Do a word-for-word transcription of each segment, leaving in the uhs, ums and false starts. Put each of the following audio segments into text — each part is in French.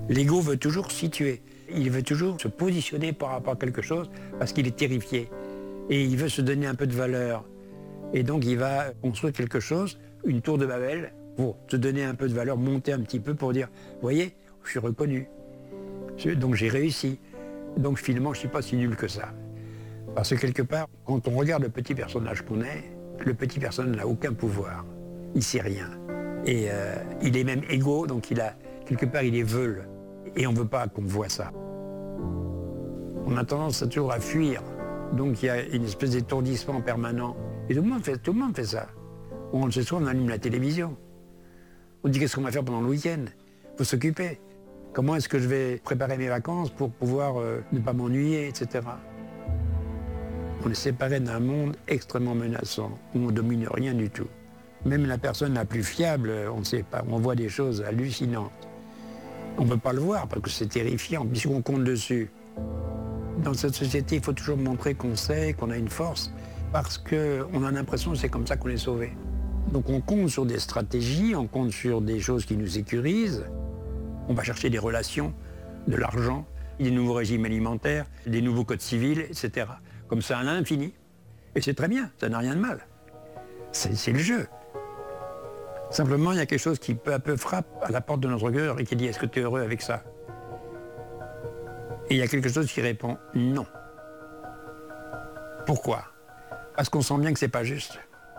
L'ego veut toujours se situer. Il veut toujours se positionner par rapport à quelque chose parce qu'il est terrifié. Et il veut se donner un peu de valeur. Et donc il va construire quelque chose, une tour de Babel, pour se donner un peu de valeur, monter un petit peu pour dire, vous voyez, je suis reconnu. Donc j'ai réussi. Donc finalement, je ne suis pas si nul que ça. Parce que quelque part, quand on regarde le petit personnage qu'on est, le petit personnage n'a aucun pouvoir. Il ne sait rien. Et euh, il est même égaux, donc il a, quelque part, il est veule. Et on ne veut pas qu'on voit ça. On a tendance à toujours à fuir. Donc il y a une espèce d'étourdissement permanent. Et tout le monde fait, tout le monde fait ça. On ce soir, on allume la télévision. On dit qu'est-ce qu'on va faire pendant le week-end. Il faut s'occuper. Comment est-ce que je vais préparer mes vacances pour pouvoir euh, ne pas m'ennuyer, et cetera. On est séparé d'un monde extrêmement menaçant, où on ne domine rien du tout. Même la personne la plus fiable, on ne sait pas, on voit des choses hallucinantes. On ne peut pas le voir parce que c'est terrifiant, puisqu'on compte dessus. Dans cette société, il faut toujours montrer qu'on sait, qu'on a une force, parce qu'on a l'impression que c'est comme ça qu'on est sauvé. Donc on compte sur des stratégies, on compte sur des choses qui nous sécurisent. On va chercher des relations, de l'argent, des nouveaux régimes alimentaires, des nouveaux codes civils, et cetera. Comme ça à l'infini. Et c'est très bien, ça n'a rien de mal. C'est le jeu. Simplement, il y a quelque chose qui peu à peu frappe à la porte de notre cœur et qui dit « Est-ce que tu es heureux avec ça ?» Et il y a quelque chose qui répond « Non ». Pourquoi? Parce qu'on sent bien que c'est pas juste.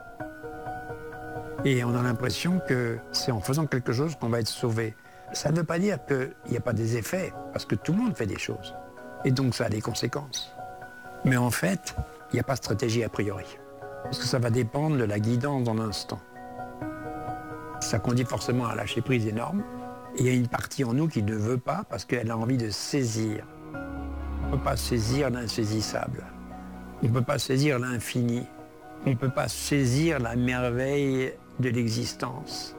Et on a l'impression que c'est en faisant quelque chose qu'on va être sauvé. Ça ne veut pas dire qu'il n'y a pas des effets, parce que tout le monde fait des choses. Et donc ça a des conséquences. Mais en fait, il n'y a pas de stratégie a priori. Parce que ça va dépendre de la guidance dans l'instant. Ça conduit forcément à un lâcher prise énorme. Et il y a une partie en nous qui ne veut pas parce qu'elle a envie de saisir. On ne peut pas saisir l'insaisissable. On ne peut pas saisir l'infini. On ne peut pas saisir la merveille de l'existence.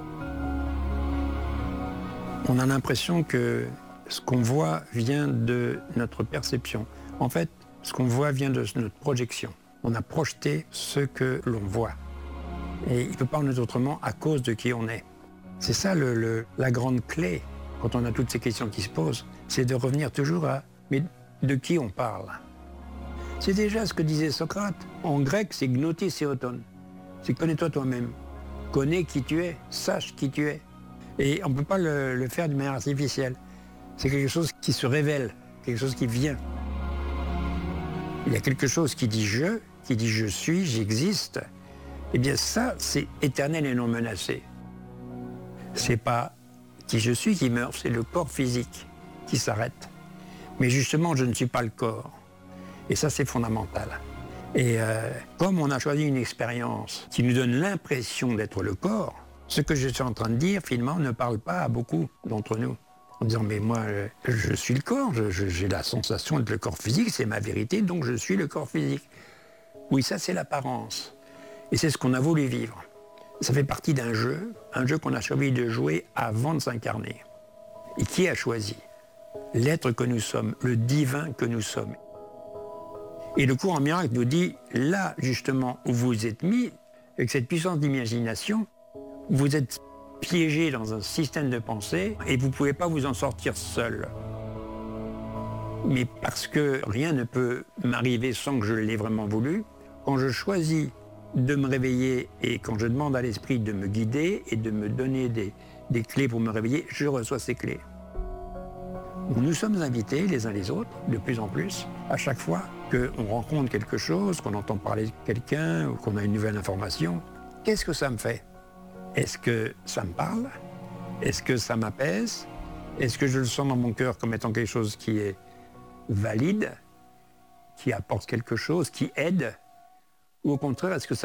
On a l'impression que ce qu'on voit vient de notre perception. En fait, ce qu'on voit vient de notre projection. On a projeté ce que l'on voit. Et il ne peut pas en être autrement à cause de qui on est. C'est ça le, le, la grande clé, quand on a toutes ces questions qui se posent, c'est de revenir toujours à « mais de qui on parle ?» C'est déjà ce que disait Socrate. En grec, c'est « gnotis eoton ». C'est « connais-toi toi-même ». Connais qui tu es, sache qui tu es. Et on ne peut pas le, le faire d'une manière artificielle. C'est quelque chose qui se révèle, quelque chose qui vient. Il y a quelque chose qui dit « je », qui dit « je suis, j'existe ». Eh bien ça, c'est éternel et non menacé. C'est pas qui je suis qui meurt, c'est le corps physique qui s'arrête. Mais justement, je ne suis pas le corps. Et ça, c'est fondamental. Et euh, comme on a choisi une expérience qui nous donne l'impression d'être le corps, ce que je suis en train de dire, finalement, ne parle pas à beaucoup d'entre nous. En disant, mais moi, je suis le corps, j'ai la sensation d'être le corps physique, c'est ma vérité, donc je suis le corps physique. Oui, ça, c'est l'apparence. Et c'est ce qu'on a voulu vivre. Ça fait partie d'un jeu, un jeu qu'on a choisi de jouer avant de s'incarner. Et qui a choisi? L'être que nous sommes, le divin que nous sommes. Et le cours en miracle nous dit, là, justement, où vous êtes mis, avec cette puissance d'imagination, vous êtes piégé dans un système de pensée et vous ne pouvez pas vous en sortir seul. Mais parce que rien ne peut m'arriver sans que je l'ai vraiment voulu, quand je choisis de me réveiller et quand je demande à l'esprit de me guider et de me donner des, des clés pour me réveiller, je reçois ces clés. Nous sommes invités les uns les autres, de plus en plus, à chaque fois qu'on rencontre quelque chose, qu'on entend parler de quelqu'un ou qu'on a une nouvelle information. Qu'est-ce que ça me fait? Est-ce que ça me parle? Est-ce que ça m'apaise? Est-ce que je le sens dans mon cœur comme étant quelque chose qui est valide, qui apporte quelque chose, qui aide? Ou au contraire, est-ce que ça